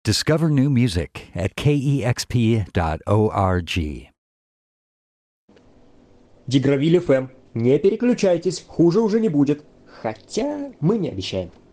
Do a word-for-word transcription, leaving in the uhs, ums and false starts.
Discover new music at kexp dot org. Дигравиль эф эм. Не переключайтесь, хуже уже не будет. Хотя мы не обещаем.